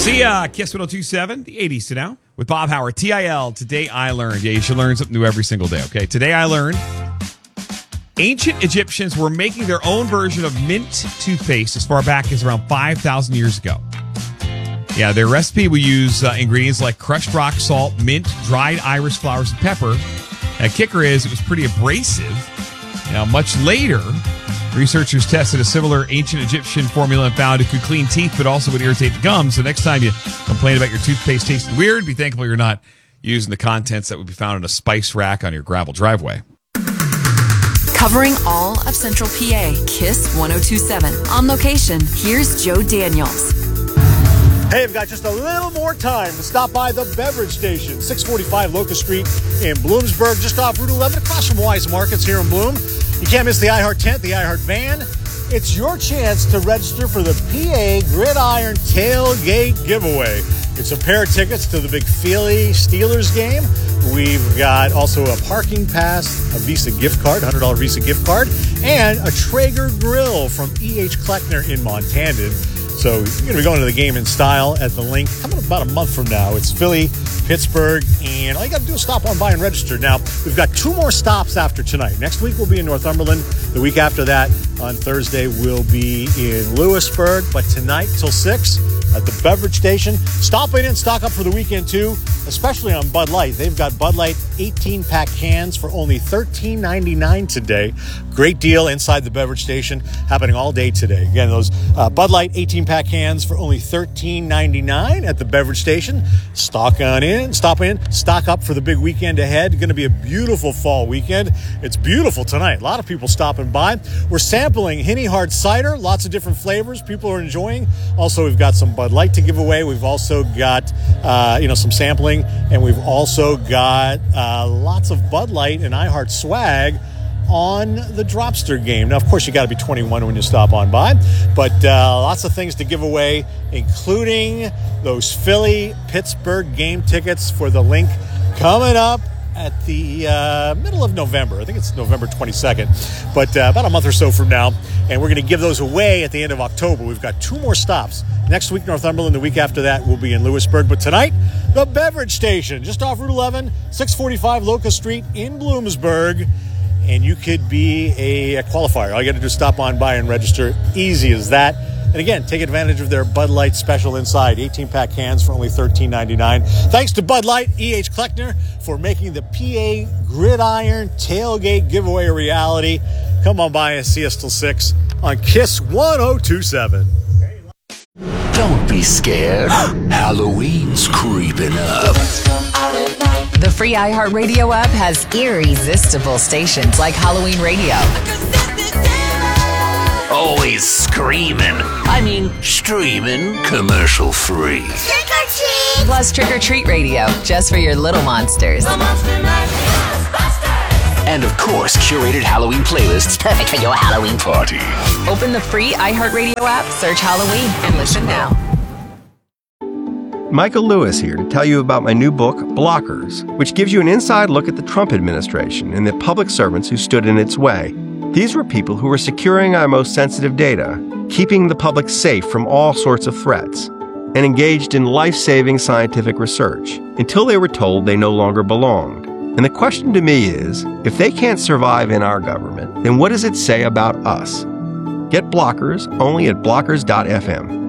See ya, Kiss 1027, the 80s to now, with Bob Howard, TIL, Today I Learned. Yeah, you should learn something new every single day, okay? Today I learned ancient Egyptians were making their own version of mint toothpaste as far back as around 5,000 years ago. Yeah, their recipe will use ingredients like crushed rock salt, mint, dried iris flowers, and pepper. And the kicker is it was pretty abrasive. Now, much later, researchers tested a similar ancient Egyptian formula and found it could clean teeth, but also would irritate the gums. So next time you complain about your toothpaste tasting weird, be thankful you're not using the contents that would be found in a spice rack on your gravel driveway. Covering all of Central PA, Kiss 1027. On location, here's Joe Daniels. Hey, I've got just a little more time to stop by the beverage station, 645 Locust Street in Bloomsburg, just off Route 11, across from Wise Markets here in Bloom. You can't miss the iHeart tent, the iHeart van. It's your chance to register for the PA Gridiron Tailgate Giveaway. It's a pair of tickets to the big Philly Steelers game. We've got also a parking pass, a Visa gift card, $100 Visa gift card, and a Traeger grill from E.H. Kleckner in Montana. So you're going to be going to the game in style at the link coming up about a month from now. It's Philly, Pittsburgh, and all you got to do is stop on by and register. Now, we've got 2 more stops after tonight. Next week, we'll be in Northumberland. The week after that, on Thursday, we'll be in Lewisburg. But tonight till 6 at the beverage station. Stop in and stock up for the weekend, too, especially on Bud Light. They've got Bud Light 18-pack cans for only $13.99 today. Great deal inside the beverage station, happening all day today. Again, those Bud Light 18-pack cans for only $13.99 at the beverage station. Stop in, stock up for the big weekend ahead. Going to be a beautiful fall weekend. It's beautiful tonight. A lot of people stopping by. We're sampling Henny Hard Cider, lots of different flavors people are enjoying. Also, we've got some Bud Light to give away. We've also got some sampling, and we've also got lots of Bud Light and iHeart swag on the Dropster game. Now, of course, you got to be 21 when you stop on by, but lots of things to give away, including those Philly-Pittsburgh game tickets for the link coming up at the middle of November. I think it's November 22nd, but about a month or so from now, and we're going to give those away at the end of October. We've got 2 more stops. Next week, Northumberland. The week after that, we'll be in Lewisburg. But tonight, the beverage station, just off Route 11, 645 Locust Street in Bloomsburg. And you could be a qualifier. All you got to do is stop on by and register. Easy as that. And again, take advantage of their Bud Light special inside. 18-pack cans for only $13.99. Thanks to Bud Light, E.H. Kleckner, for making the PA Gridiron Tailgate giveaway a reality. Come on by and see us till 6 on Kiss 1027. Don't be scared. Halloween's creeping up. The free iHeartRadio app has irresistible stations like Halloween Radio. Always screaming. Streaming commercial free. Trick or treat! Plus Trick or Treat Radio, just for your little monsters. The Monster Mash Ghostbusters! And of course, curated Halloween playlists perfect for your Halloween party. Open the free iHeartRadio app, search Halloween, and listen now. Michael Lewis here to tell you about my new book, Blockers, which gives you an inside look at the Trump administration and the public servants who stood in its way. These were people who were securing our most sensitive data, keeping the public safe from all sorts of threats, and engaged in life-saving scientific research until they were told they no longer belonged. And the question to me is, if they can't survive in our government, then what does it say about us? Get Blockers only at blockers.fm.